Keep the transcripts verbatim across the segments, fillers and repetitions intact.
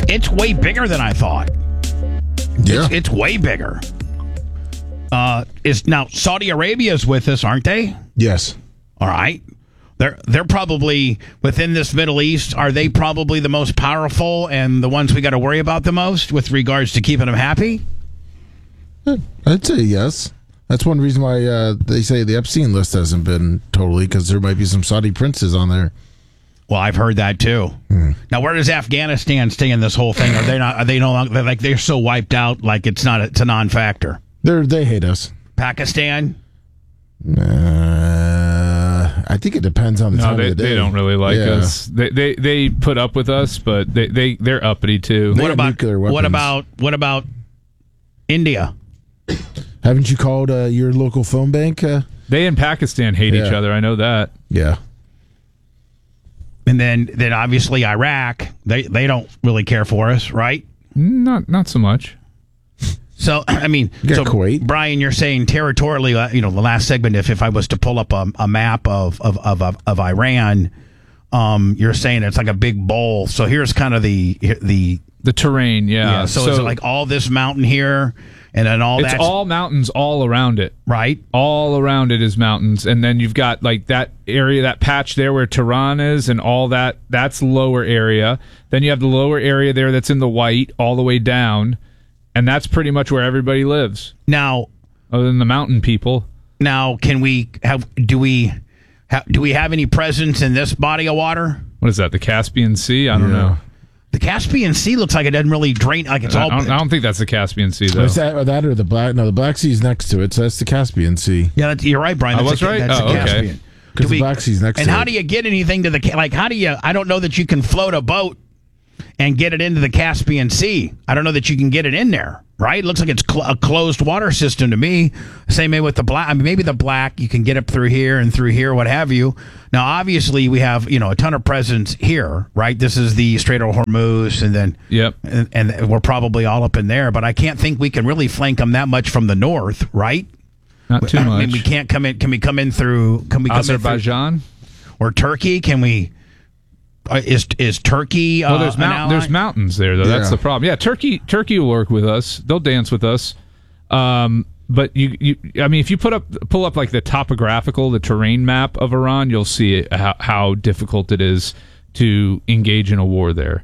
it's way bigger than I thought. Yeah. It's, it's way bigger. Uh, is now Saudi Arabia's with us, aren't they? Yes. All right. They're they're probably within this Middle East. Are they probably the most powerful and the ones we got to worry about the most with regards to keeping them happy? I'd say yes. That's one reason why uh, they say the Epstein list hasn't been totally, because there might be some Saudi princes on there. Well, I've heard that too. Hmm. Now, where does Afghanistan stay in this whole thing? Are they not? Are they no longer they're like they're so wiped out? Like it's not. It's a non-factor. They they hate us. Pakistan. Uh, I think it depends on the no, time they, of the day. they don't really like yeah. us. They, they they put up with us, but they they they're uppity too. They what about nuclear weapons. what about what about India? Haven't you called uh, your local phone bank? Uh, they and Pakistan hate yeah. each other. I know that. Yeah. And then, then obviously Iraq, they, they don't really care for us, right? Not not so much. So, I mean, You so got Kuwait. Brian, you're saying territorially, uh, you know, the last segment, if, if I was to pull up a, a map of, of, of, of, of Iran, um, you're saying it's like a big bowl. So here's kind of the, the, The terrain, yeah. yeah so, so is it like all this mountain here and then all it's that? all mountains all around it. Right. All around it is mountains. And then you've got like that area, that patch there where Tehran is and all that, that's lower area. Then you have the lower area there that's in the white all the way down. And that's pretty much where everybody lives. Now, other than the mountain people. Now, can we have, do we, have, do we have any presence in this body of water? What is that, the Caspian Sea? I don't Yeah. know. The Caspian Sea looks like it doesn't really drain, like it's I all... don't, I don't think that's the Caspian Sea, though. Is that, or that or the Black... No, the Black Sea's next to it, so that's the Caspian Sea. Yeah, that's, you're right, Brian. I That's was the, right? That's Oh, the okay. Caspian. Because Do the we- Black Sea's next And to how it. do you get anything to the... Ca- Like, how do you... I don't know that you can float a boat and get it into the Caspian Sea. I don't know that you can get it in there, right? It looks like it's cl- a closed water system to me. Same way with the Black. I mean, maybe the Black, you can get up through here and through here, what have you. Now, obviously, we have, you know, a ton of presence here, right? This is the Strait of Hormuz, and then... Yep. And, and we're probably all up in there, but I can't think we can really flank them that much from the north, right? Not too I much. mean, we can't come in. Can we come in through? Can we come Azerbaijan? in through, or Turkey? Can we? Uh, is is Turkey? Uh, Well, there's an mount- ally? there's mountains there, though. That's Yeah. the problem. Yeah, Turkey Turkey will work with us. They'll dance with us. Um, but you, you, I mean, if you put up pull up like the topographical, the terrain map of Iran, you'll see it, how, how difficult it is to engage in a war there.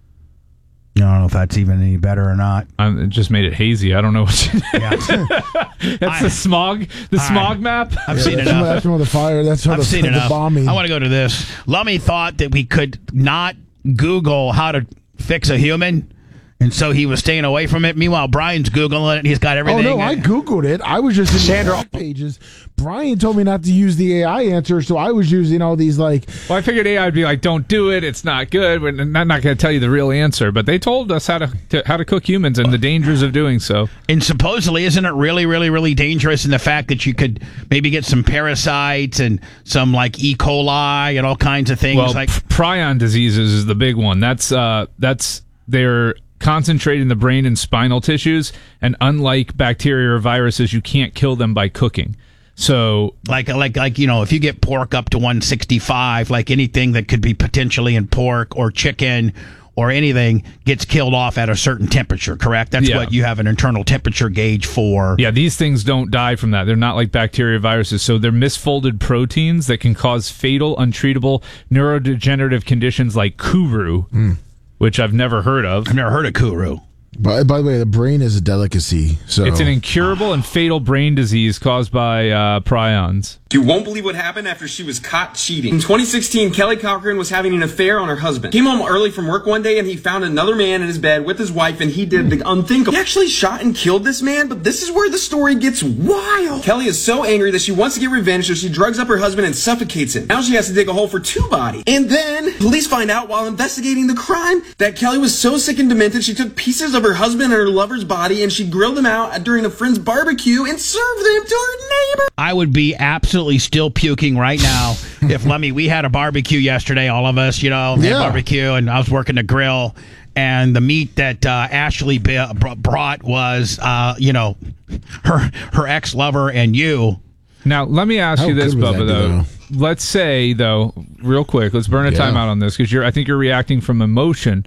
I don't know if that's even any better or not. Um, it just made it hazy. I don't know what. You, Yeah. that's I- the smog. The I- smog map. I've Yeah, seen that's, enough. that's from the fire. That's from I've the, seen the enough. bombing. I want to go to this. Lummy thought that we could not Google how to fix a human, and so he was staying away from it. Meanwhile, Brian's Googling it, and he's got Oh, everything. no, I Googled it. I was just in Sandra- the back pages. Brian told me not to use the A I answer, so I was using all these, like... Well, I figured A I would be like, "Don't do it. It's not good." We're not, not going to tell you the real answer, but they told us how to, to how to cook humans and the dangers of doing so. And supposedly, isn't it really, really, really dangerous in the fact that you could maybe get some parasites and some like E. coli and all kinds of things? Well, like p- prion diseases is the big one. That's uh, that's they're concentrated in the brain and spinal tissues, and unlike bacteria or viruses, you can't kill them by cooking. So, like, like, like, you know, if you get pork up to one sixty-five, like anything that could be potentially in pork or chicken or anything gets killed off at a certain temperature, correct? That's Yeah. what you have an internal temperature gauge for. yeah, these things don't die from that. They're not like bacteria or viruses. So they're misfolded proteins that can cause fatal, untreatable neurodegenerative conditions like Kuru, Mm. which I've never heard of. I've never heard of Kuru. By, by the way, the brain is a delicacy, so... It's an incurable and fatal brain disease caused by uh, prions. You won't believe what happened after she was caught cheating. In twenty sixteen, Kelly Cochran was having an affair on her husband. Came home early from work one day and he found another man in his bed with his wife, and he did the unthinkable. He actually shot and killed this man, but this is where the story gets wild. Kelly is so angry that she wants to get revenge, so she drugs up her husband and suffocates him. Now she has to dig a hole for two bodies. And then police find out while investigating the crime that Kelly was so sick and demented she took pieces of her husband and her lover's body and she grilled them out during a friend's barbecue and served them to her neighbor. I would be absolutely still puking right now if Lemmy, we had a barbecue yesterday, all of us, you know, had Yeah. barbecue, and I was working the grill, and the meat that uh, Ashley b- br- brought was, uh, you know, her her ex lover and you. Now, let me ask How you this, good would Bubba, that be, though. though? Let's say, though, real quick, let's burn a Yeah. timeout on this, because you're I think you're reacting from emotion.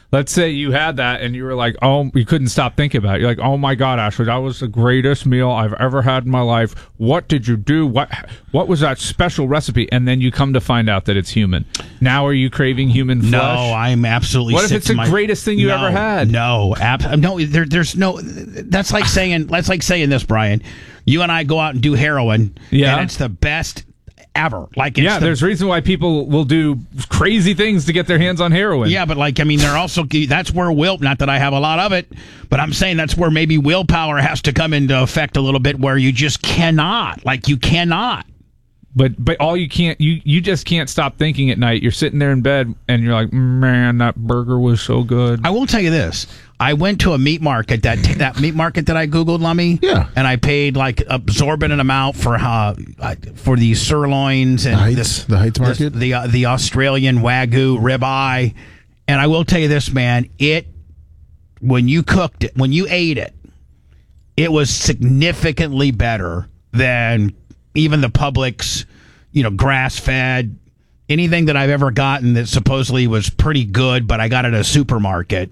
let's say you had that and you were like, oh, you couldn't stop thinking about it. You're like, oh my God, Ashley, that was the greatest meal I've ever had in my life. What did you do? What what was that special recipe? And then you come to find out that it's human. Now are you craving human flesh? No, I'm absolutely What if sick it's to the my- greatest thing you No, ever had? No, ab- no, there, there's no. That's like saying that's like saying this, Brian. You and I go out and do heroin, Yeah. and it's the best ever. Like, it's Yeah, the, there's reason why people will do crazy things to get their hands on heroin. yeah, but like, I mean, they're also that's where will. Not that I have a lot of it, but I'm saying that's where maybe willpower has to come into effect a little bit, where you just cannot, like, you cannot. But but all you can't you you just can't stop thinking at night. You're sitting there in bed and you're like, man, that burger was so good. I will tell you this. I went to a meat market, that that meat market that I Googled, Lummy. Yeah. And I paid like absorbent amount for uh, for these sirloins and The Heights- this, the Heights this- market? the uh, the Australian Wagyu ribeye. And I will tell you this, man. It when you cooked it, when you ate it, it was significantly better than even the Publix, you know, grass fed. Anything that I've ever gotten that supposedly was pretty good, but I got at a supermarket.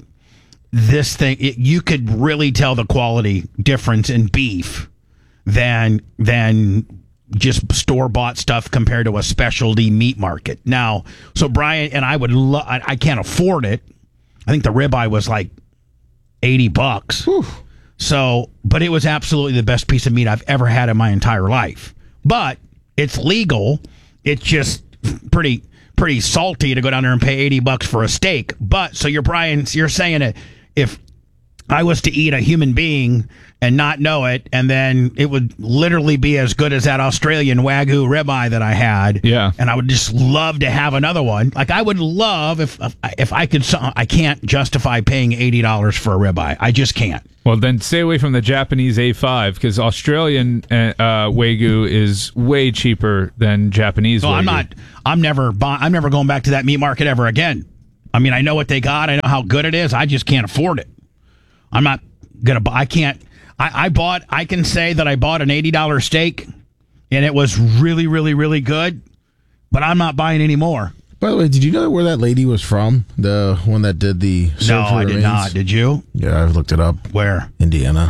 This thing, it, you could really tell the quality difference in beef than than just store bought stuff compared to a specialty meat market. Now, so Brian and I would, lo- I, I can't afford it. I think the ribeye was like eighty bucks. Whew. So, but it was absolutely the best piece of meat I've ever had in my entire life. But it's legal. It's just pretty pretty salty to go down there and pay eighty bucks for a steak. But so you're Brian, you're saying it if I was to eat a human being and not know it, and then it would literally be as good as that Australian Wagyu ribeye that I had. Yeah. And I would just love to have another one. Like, I would love if if I could. I can't justify paying eighty dollars for a ribeye. I just can't. Well, then stay away from the Japanese A five because Australian uh, Wagyu is way cheaper than Japanese So Wagyu. I'm not. I'm never. bu- I'm never going back to that meat market ever again. I mean, I know what they got. I know how good it is. I just can't afford it. I'm not gonna. bu- I can't. I, I bought. I can say that I bought an eighty dollar steak, and it was really, really, really good. But I'm not buying any more. By the way, did you know where that lady was from? The one that did the No, Serve for I did Remains? not. Did you? Yeah, I've looked it up. Where? Indiana.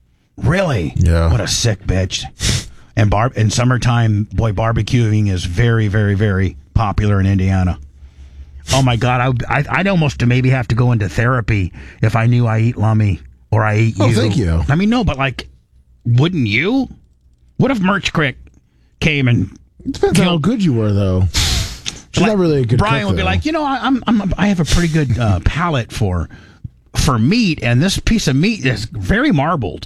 Really? Yeah. What a sick bitch. And bar in summertime, boy, barbecuing is very, very, very popular in Indiana. Oh my God, I, would- I I'd almost maybe have to go into therapy if I knew I eat lummy or I eat you. Oh, thank you. I mean, no, but like, wouldn't you? What if Merch Crick came and It depends on how Killed- good you were, though. She's like, not really a good Brian cook, would be though. like, you know, I, I'm I'm I have a pretty good uh, palate for for meat, and this piece of meat is very marbled.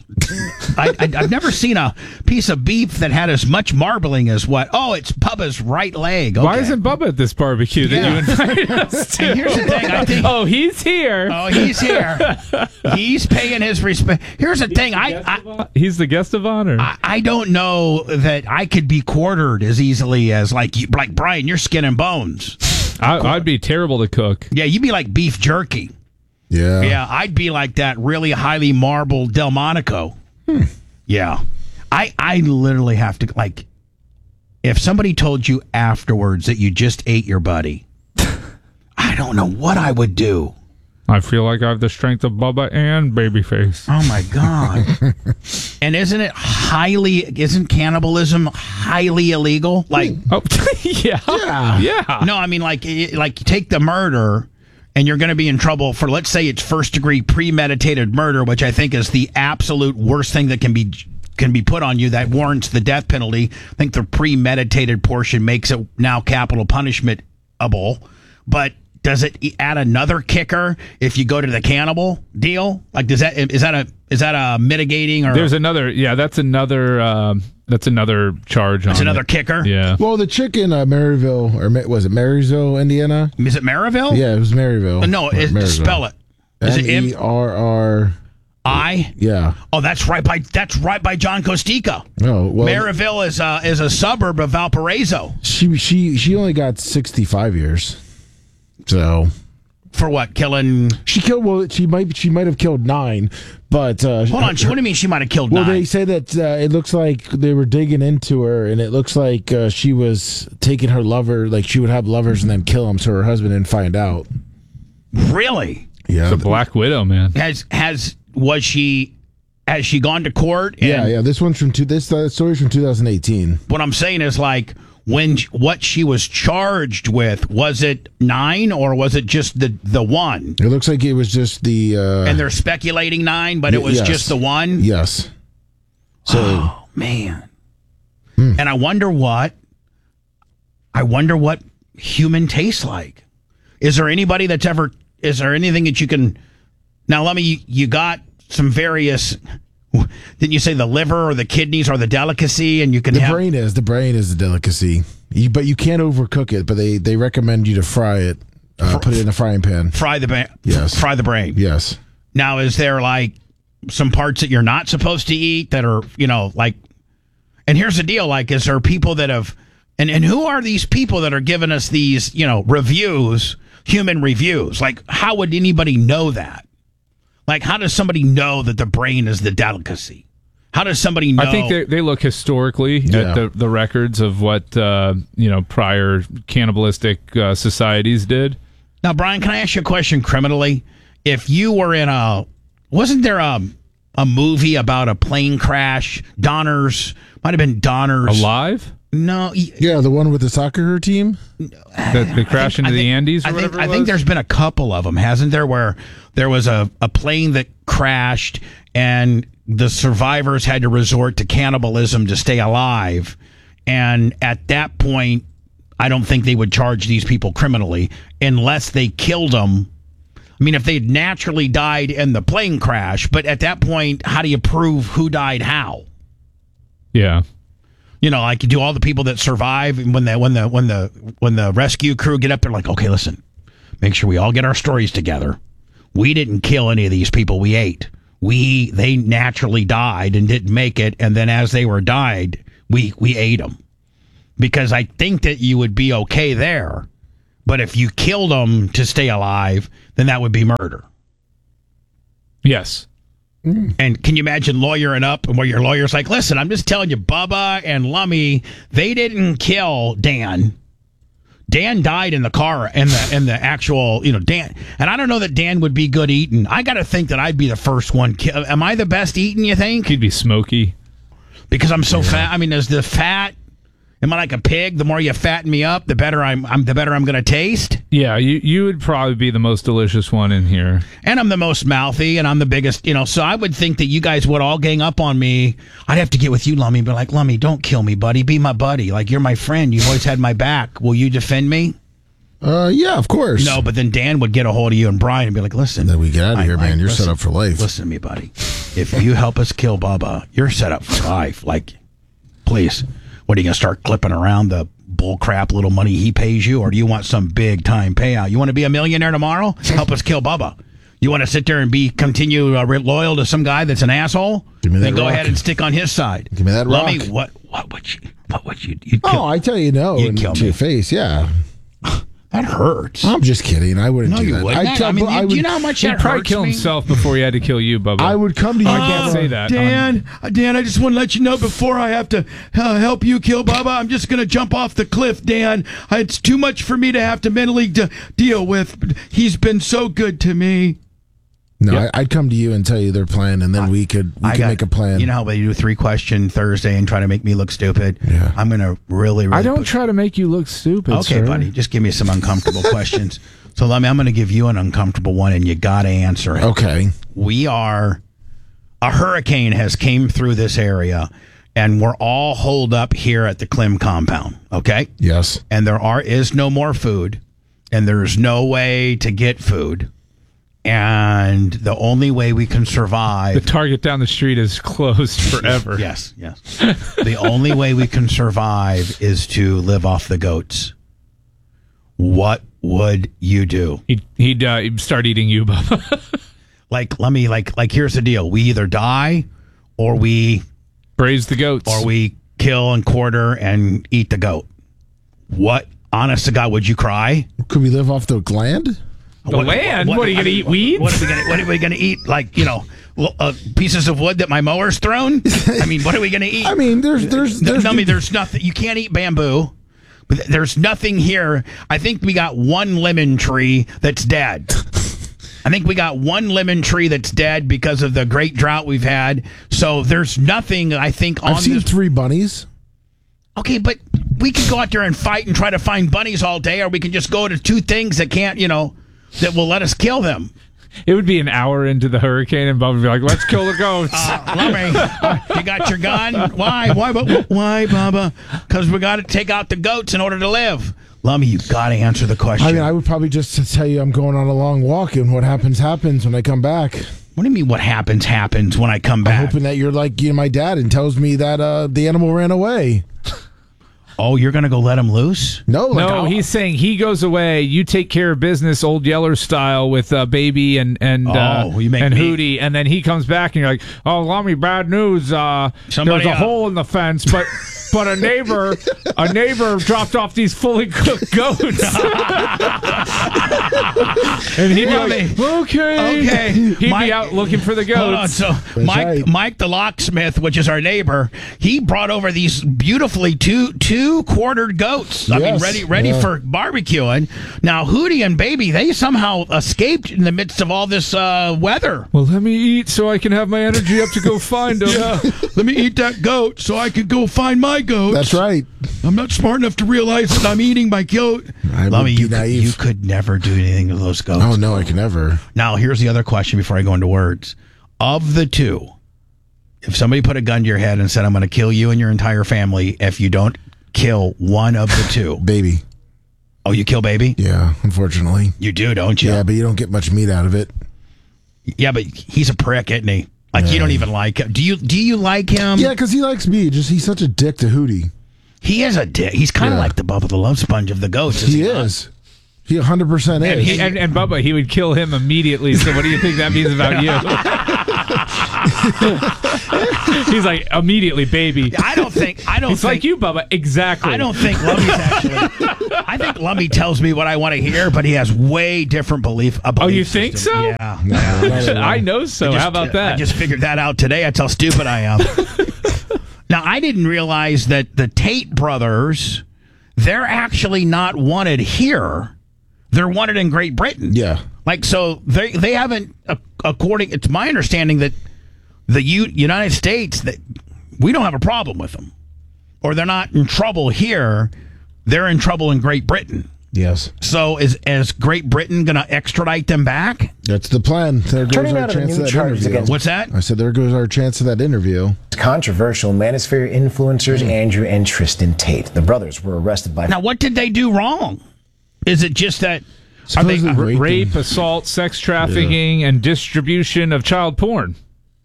I, I, I've never seen a piece of beef that had as much marbling as what? Oh, it's Bubba's right leg. Okay. Why isn't Bubba at this barbecue that Yeah. you invited us to? And here's the thing, I think. Oh, he's here. Oh, he's here. He's paying his respect. Here's the thing. I, I He's the guest of honor. I I don't know that I could be quartered as easily as like you, like Brian. You're skin and bones. I, I'd be terrible to cook. Yeah, you'd be like beef jerky. yeah. Yeah, I'd be like that really highly marbled Delmonico. Hmm. Yeah. I I literally have to, like, if somebody told you afterwards that you just ate your buddy, I don't know what I would do. I feel like I have the strength of Bubba and Babyface. Oh my God. And isn't it highly, isn't cannibalism highly illegal? Like, Oh, yeah. Yeah. Yeah. no, I mean, like, it- like take the murder, and you're going to be in trouble for, let's say, it's first degree premeditated murder, which I think is the absolute worst thing that can be can be put on you that warrants the death penalty. I think the premeditated portion makes it now capital punishment-able, but does it add another kicker if you go to the cannibal deal? Like, does that is that a is that a mitigating or There's another. Yeah, that's another. Um, that's another charge. it's on another it. kicker? Yeah. Well, the chick in uh, Maryville, or Ma- was it Marysville, Indiana? Is it Maryville? Yeah, it was Maryville. Uh, No, Or it, Marysville. spell it. Is it M E M R R. I? Yeah. Oh, that's right by that's right by John Costica. Oh, well, Maryville is a is a suburb of Valparaiso. she she she only got sixty-five years. So For what? Killing? she killed. Well, she might she might have killed nine, but uh, Hold on. What do you mean she might have killed Well, nine? they say that uh, it looks like they were digging into her, and it looks like uh, she was taking her lover, like she would have lovers and then kill them, so her husband didn't find out. Really? Yeah. It's a Black Widow, man. Has has was she has she gone to court? And Yeah, yeah. This one's from two. This uh, story's from two thousand eighteen. What I'm saying is, like, when what she was charged with, was it nine or was it just the the one? It looks like it was just the. Uh, And they're speculating nine, but it was yes. just the one. Yes. So. Oh man. And I wonder what. I wonder what human tastes like. Is there anybody that's ever? Is there anything that you can? Now, let me. You got some various. Didn't you say the liver or the kidneys are the delicacy, and you can The have brain is the brain is a delicacy, you, but you can't overcook it. But they, they recommend you to fry it, uh, put it in a frying pan. fry the ba- Yes. fry the brain. Yes, Now, is there like some parts that you're not supposed to eat that are, you know, like? And here's the deal: like, is there people that have, and and who are these people that are giving us these, you know, reviews, human reviews? Like, how would anybody know that? Like, how does somebody know that the brain is the delicacy? How does somebody know? I think they, they look historically Yeah. at the, the records of what uh, you know prior cannibalistic uh, societies did. Now, Brian, can I ask you a question criminally? If you were in a, wasn't there a, a movie about a plane crash? Donners, might have been Donners. Alive? No. y- yeah, the one with the soccer team. That they crash into I the think- Andes or I think, whatever it I think was? there's been a couple of them, hasn't there, where there was a, a plane that crashed and the survivors had to resort to cannibalism to stay alive. And at that point, I don't think they would charge these people criminally unless they killed them. I mean, if they'd naturally died in the plane crash, but at that point, how do you prove who died how? Yeah. You know, like you do all the people that survive, and when the when the when the when the rescue crew get up, they're like, okay, listen, make sure we all get our stories together. We didn't kill any of these people we ate. We they naturally died and didn't make it, and then as they were died, we we ate them. Because I think that you would be okay there, but if you killed them to stay alive, then that would be murder. Yes. And can you imagine lawyering up and where your lawyer's like, listen, I'm just telling you, Bubba and Lummy, they didn't kill Dan. Dan died in the car and the in the actual, you know, Dan. And I don't know that Dan would be good eating. I got to think that I'd be the first one. ki- Am I the best eating, you think? He'd be smoky. Because I'm so fat. I mean, is the fat, am I like a pig? The more you fatten me up, the better I'm, I'm the better I'm going to taste. Yeah, you you would probably be the most delicious one in here. And I'm the most mouthy, and I'm the biggest, you know, so I would think that you guys would all gang up on me. I'd have to get with you, Lummy, and be like, Lummy, don't kill me, buddy. Be my buddy. Like, you're my friend. You've always had my back. Will you defend me? Uh, yeah, of course. No, but then Dan would get a hold of you and Brian and be like, listen. Then we get out of I- here, I- man. You're listen, set up for life. Listen to me, buddy. If you help us kill Bubba, you're set up for life. Like, please. What, are you going to start clipping around the bull crap little money he pays you, or do you want some big time payout? You want to be a millionaire tomorrow? Help us kill Bubba. You want to sit there and be continue uh, loyal to some guy that's an asshole? Give me that Then go rock. ahead and stick on his side. Give me that Let rock. me, what, what would you, what would you, you'd kill? Oh, I tell you no, You'd and kill to me. your face, yeah. That hurts. I'm just kidding. I wouldn't No, do you that. wouldn't. I'd tell- I mean, but you, I do you would- know how much He'd that probably hurts kill me? himself before he had to kill you, Bubba. I would come to you. I can't say that. Dan, uh, Dan, I just want to let you know before I have to uh, help you kill Bubba, I'm just going to jump off the cliff, Dan. Uh, It's too much for me to have to mentally de- deal with. But he's been so good to me. No, Yep. I, I'd come to you and tell you their plan, and then we could we I could got- make a plan. You know how they do three question Thursday and try to make me look stupid? Yeah. I'm going to really, really. I don't put- try to make you look stupid. Okay, sir. buddy, just give me some uncomfortable questions. So let me. I'm going to give you an uncomfortable one, and you got to answer it. Okay. We are a hurricane has came through this area, and we're all holed up here at the Clem compound. Okay. Yes. And there are is no more food, and there's no way to get food, and the only way we can The survive. Target down the street is closed forever. Yes, yes. The only way we can survive is to live off the goats. What would you do? He'd, he'd, uh, he'd start eating you, Bubba. Like, let me like like here's the deal: we either die, or we Braise the goats. or we kill and quarter and eat the goat. What, honest to God, would you cry? Could we live off the land? The land? What, are you I going to mean, eat weeds? What are we gonna What are we gonna eat? Like, you know, well, uh, pieces of wood that my mower's thrown. I mean, what are we gonna eat? I mean, there's there's No, there's no, I mean, there's nothing. You can't eat bamboo. But there's nothing here. I think we got one lemon tree that's dead. I think we got one lemon tree that's dead because of the great drought we've had. So there's nothing, I think, on I've seen this. three bunnies. Okay, but we can go out there and fight and try to find bunnies all day, or we can just go to two things that can't, you know, that will let us kill them. It would be an hour into the hurricane, and Bubba would be like, let's kill the goats. Uh, Lummy, uh, you got your gun? Why? Why, Bu- why, Bubba? Because we got to take out the goats in order to live. Lummy, you got to answer the question. I mean, I would probably just tell you I'm going on a long walk, and what happens happens when I come back. What do you mean what happens happens when I come I'm back? hoping that you're like you know, my dad and tells me that uh, the animal ran away. Oh, you're going to go let him loose? No, like, No, I'll- he's saying he goes away. You take care of business, Old Yeller style, with uh, Baby and and uh, Oh, you make and me- Hootie, and then he comes back and you're like, "Oh, Lummy, bad news. Uh, Somebody, there's a uh, hole in the fence, but but a neighbor a neighbor dropped off these fully cooked goats." And he'd be like, "Okay, Okay. He'd Mike- be out looking for the Hold on. goats. So Mike, right. Mike the locksmith, which is our neighbor, he brought over these beautifully two two quartered goats. I mean, Yes, ready ready yeah. for barbecuing. Now Hootie and Baby, they somehow escaped in the midst of all this uh, weather. Well, let me eat so I can have my energy up to go find them." Let me eat that goat so I can go find my goats. That's right. I'm not smart enough to realize that I'm eating my goat. I would Lummy, be you could, naive. you could never do anything to those goats. Oh no, I can never. Now, here's the other question before I go into words. Of the two, if somebody put a gun to your head and said, I'm going to kill you and your entire family if you don't kill one of the two. Baby. Oh, you kill Baby? Yeah, unfortunately. You do, don't you? Yeah, but you don't get much meat out of it. Yeah, but he's a prick, isn't he? Like, you Yeah. don't even like him. Do you Do you like him? Yeah, because he likes me. Just he's such a dick to Hootie. He is a dick. He's kind of Yeah. like the Bubba the Love Sponge of the goats. He not? is. He one hundred percent And, is. he, and, and Bubba, he would kill him immediately. So what do you think that means about you? He's like, immediately, Baby. I don't think. I don't He's think. like you, Bubba. Exactly. I don't think Lummy's actually. I think Lummy tells me what I want to hear, but he has way different belief. A Oh, belief you think system. so? Yeah. No, no, no, no. I know so. I just- How about that? I just figured that out today. That's how stupid I am. Now, I didn't realize that the Tate brothers, they're actually not wanted here. They're wanted in Great Britain. Yeah. Like, so they they haven't, uh, according, it's my understanding that the U, United States, that we don't have a problem with them. Or they're not in trouble here. They're in trouble in Great Britain. Yes. So is, is Great Britain going to extradite them back? That's the plan. There goes Turning our out of the chance new of that charges interview. against- What's that? I said there goes our chance of that interview. Controversial Manosphere influencers Andrew and Tristan Tate. The brothers were arrested by Now, what did they do wrong? Is it just that... Are they, Supposedly raped Rape, him. assault, sex trafficking, and distribution of child porn.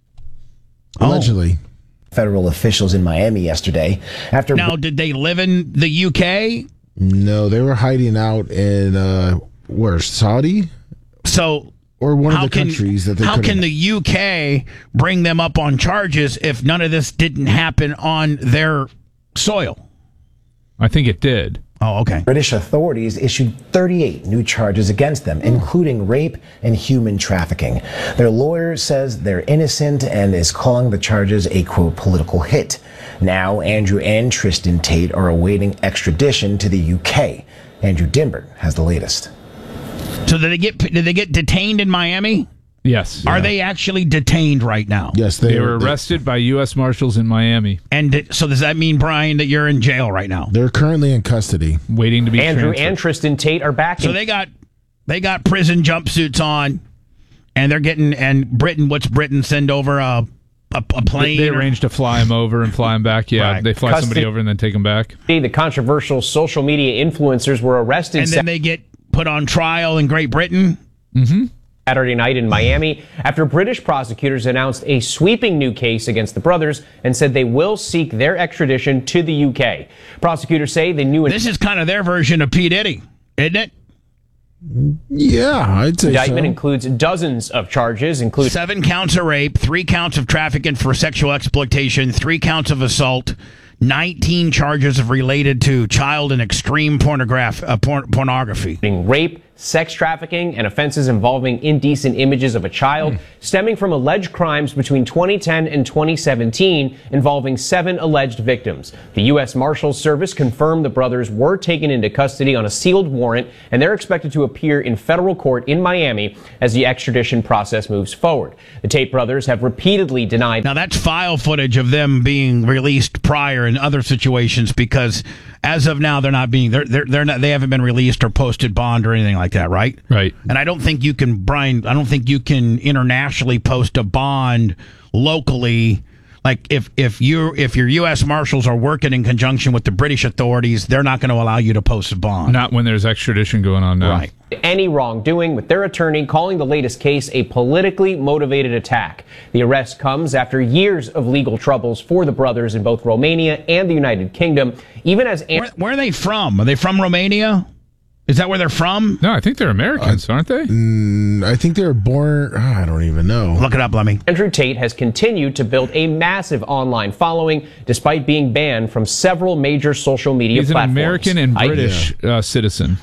Allegedly. federal officials in Miami yesterday after now, did they live in the U K? No, they were hiding out in uh, where Saudi So or one how of the can, countries that they how couldn't- can the U K bring them up on charges if none of this didn't happen on their soil? I think it did. Oh, okay. British authorities issued thirty-eight new charges against them, including rape and human trafficking. Their lawyer says they're innocent and is calling the charges a, quote, political hit. Now, Andrew and Tristan Tate are awaiting extradition to the U K. Andrew Dimber has the latest. So did they get did they get detained in Miami? Yes. Are they actually detained right now? Yes, They were arrested by U S Marshals in Miami, And did, so does that mean, Brian, that you're in jail right now? They're currently in custody. waiting to be Andrew transferred. and Tristan Tate are back So in they got they got prison jumpsuits on, and they're getting and Britain. What's Britain send over a a, a plane? They or- arranged to fly him over and fly him back. Yeah, Right. they fly Custody- somebody over and then take him back. the controversial social media influencers were arrested and then they get put on trial in Great Britain. Saturday night in Miami after British prosecutors announced a sweeping new case against the brothers and said they will seek their extradition to the U K. Prosecutors say the new This is kind of their version of P. Diddy, isn't it? Yeah, I'd say indictment so. includes dozens of charges, including Seven counts of rape, three counts of trafficking for sexual exploitation, three counts of assault, nineteen charges of related to child and extreme pornograph, uh, porn, pornography. rape, sex trafficking, and offenses involving indecent images of a child, mm. stemming from alleged crimes between twenty ten and twenty seventeen involving seven alleged victims. The U S Marshals Service confirmed the brothers were taken into custody on a sealed warrant, and they're expected to appear in federal court in Miami as the extradition process moves forward. The Tate brothers have repeatedly denied. Now, that's file footage of them being released prior in other situations, because as of now, they're not being, they're, they're, they're not, they haven't been released or posted bond or anything like that, right? Right. And I don't think you can, Brian, I don't think you can internationally post a bond locally. Like if, if you if your U S Marshals are working in conjunction with the British authorities, they're not going to allow you to post a bond. Not when there's extradition going on now. Right. Any wrongdoing, with their attorney calling the latest case a politically motivated attack. The arrest comes after years of legal troubles for the brothers in both Romania and the United Kingdom, even as... Where, where are they from? Are they from Romania? Is that where they're from? No, I think they're Americans, uh, aren't they? Mm, I think they were born... Oh, I don't even know. Look it up, Lemmy. Andrew Tate has continued to build a massive online following despite being banned from several major social media He's platforms. He's an American and British I, uh, citizen.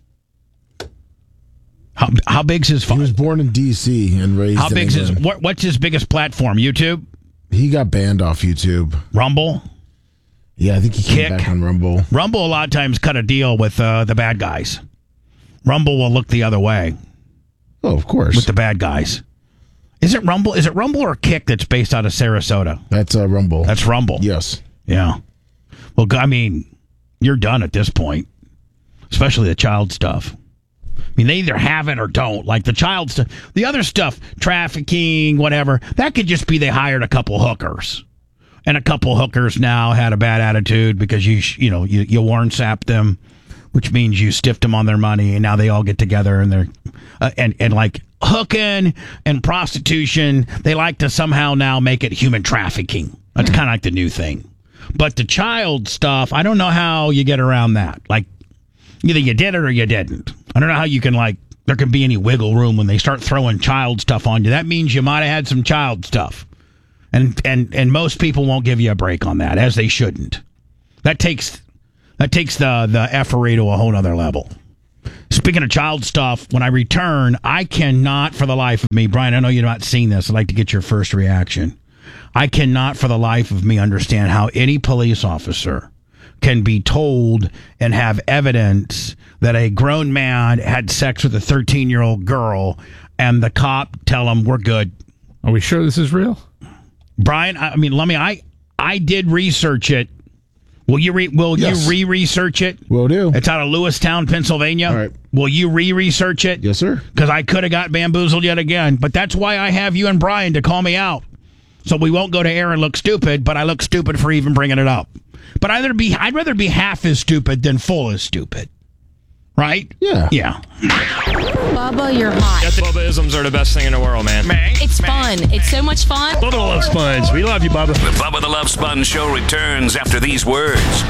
How, how big's his... He was born in D C and raised How in big's England. his... What, what's his biggest platform? YouTube? He got banned off YouTube. Rumble? Yeah, I think he came Kick. back on Rumble. Rumble a lot of times cut a deal with uh, the bad guys. Rumble will look the other way. Oh, of course. With the bad guys. Is it Rumble? Is it Rumble or Kick that's based out of Sarasota? That's uh, Rumble. That's Rumble. Yes. Yeah. Well, I mean, you're done at this point, especially the child stuff. I mean, they either have it or don't. Like the child stuff. The other stuff, trafficking, whatever, that could just be they hired a couple hookers. And a couple hookers now had a bad attitude because you, you know, you, you warn sapped them, which means you stiffed them on their money, and now they all get together and they're uh, and and like hooking and prostitution. They like to somehow now make it human trafficking. That's kind of like the new thing. But the child stuff, I don't know how you get around that. Like either you did it or you didn't. I don't know how you can like. There can be any wiggle room when they start throwing child stuff on you. That means you might have had some child stuff. And and and most people won't give you a break on that, as they shouldn't. That takes that takes the the effery to a whole other level. Speaking of child stuff, when I return, I cannot for the life of me, Brian, I know you've not seen this. I'd like to get your first reaction. I cannot for the life of me understand how any police officer can be told and have evidence that a grown man had sex with a thirteen-year-old girl, and the cop tell him, we're good. Are we sure this is real? Brian, I mean, let me. I I did research it. Will you re, Will yes. you re-research it? Will do. It's out of Lewistown, Pennsylvania. All right. Will you re-research it? Yes, sir. Because I could have got bamboozled yet again. But that's why I have you and Brian to call me out, so we won't go to air and look stupid. But I look stupid for even bringing it up. But I'd rather be I'd rather be half as stupid than full as stupid. Right? Yeah. Yeah. Bubba, you're hot. Bubba-isms are the best thing in the world, man. Man. It's fun. It's so much fun. Bubba the Love Sponge. We love you, Bubba. The Bubba the Love Sponge Show returns after these words.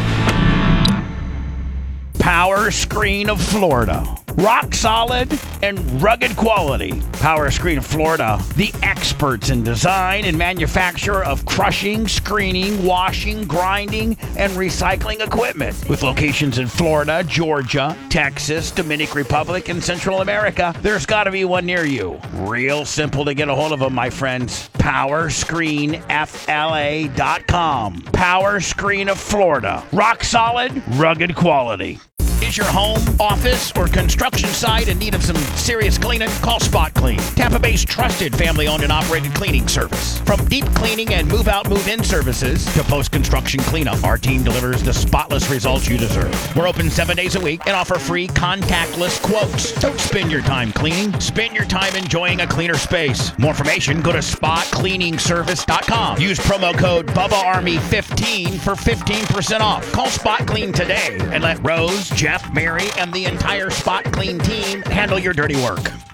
Power Screen of Florida. Rock solid and rugged quality. Power Screen of Florida, the experts in design and manufacture of crushing, screening, washing, grinding, and recycling equipment. With locations in Florida, Georgia, Texas, Dominican Republic, and Central America, there's got to be one near you. Real simple to get a hold of them, my friends. power screen f l a dot com. Power Screen of Florida. Rock solid, rugged quality. Is your home, office, or construction site in need of some serious cleaning? Call Spot Clean, Tampa Bay's trusted family-owned and operated cleaning service. From deep cleaning and move-out, move-in services to post-construction cleanup, our team delivers the spotless results you deserve. We're open seven days a week and offer free contactless quotes. Don't spend your time cleaning. Spend your time enjoying a cleaner space. More information, go to spot cleaning service dot com. Use promo code Bubba Army fifteen for fifteen percent off. Call Spot Clean today and let Rose, Jeff, Mary, and the entire Spot Clean team handle your dirty work.